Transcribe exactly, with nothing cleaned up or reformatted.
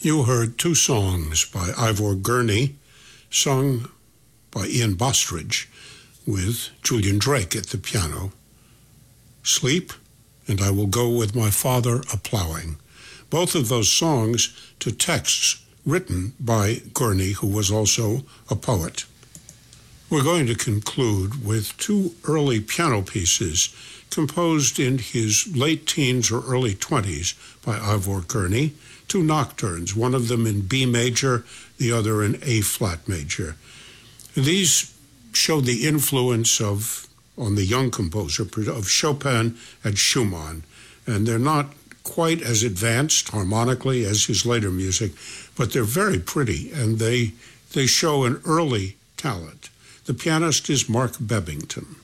You heard two songs by Ivor Gurney, sung by Ian Bostridge, with Julian Drake at the piano. Sleep, and I Will Go With My Father A-Plowing. Both of those songs to texts written by Gurney, who was also a poet. We're going to conclude with two early piano pieces composed in his late teens or early twenties by Ivor Gurney, two nocturnes, one of them in B major, the other in A flat major. These show the influence of, on the young composer, of Chopin and Schumann, and they're not quite as advanced harmonically as his later music, but they're very pretty, and they they show an early talent. The pianist is Mark Bebbington.